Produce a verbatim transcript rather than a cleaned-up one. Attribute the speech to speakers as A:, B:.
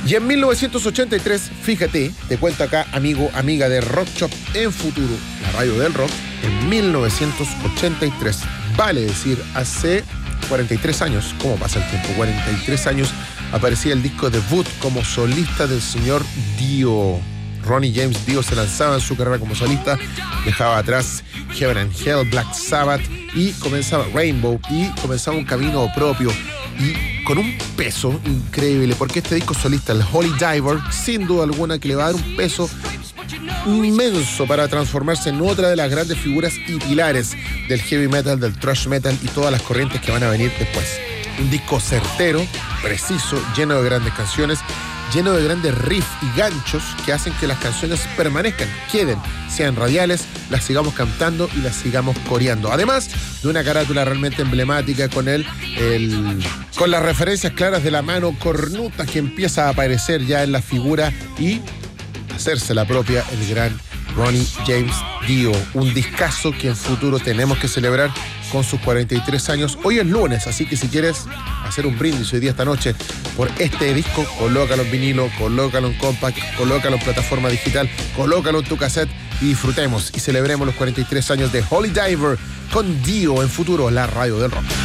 A: Y en mil novecientos ochenta y tres, fíjate, te cuento acá, amigo, amiga de Rock Shop en Futuro, la radio del rock, en mil novecientos ochenta y tres, vale decir, hace cuarenta y tres años, ¿cómo pasa el tiempo? cuarenta y tres años, aparecía el disco debut como solista del señor Dio. Ronnie James Dio se lanzaba en su carrera como solista, dejaba atrás Heaven and Hell, Black Sabbath y comenzaba Rainbow y comenzaba un camino propio y con un peso increíble, porque este disco solista, el Holy Diver, sin duda alguna que le va a dar un peso inmenso para transformarse en otra de las grandes figuras y pilares del heavy metal, del thrash metal y todas las corrientes que van a venir después. Un disco certero, preciso, lleno de grandes canciones, lleno de grandes riffs y ganchos que hacen que las canciones permanezcan, queden, sean radiales, las sigamos cantando y las sigamos coreando. Además de una carátula realmente emblemática con el, el con las referencias claras de la mano cornuta que empieza a aparecer ya en la figura y hacerse la propia el gran Ronnie James Dio. Un discazo que en futuro tenemos que celebrar con sus cuarenta y tres años. Hoy es lunes, así que si quieres hacer un brindis hoy día, esta noche, por este disco, colócalo en vinilo, colócalo en compact, colócalo en plataforma digital, colócalo en tu cassette y disfrutemos y celebremos los cuarenta y tres años de Holy Diver con Dio en Futuro, la radio del rock.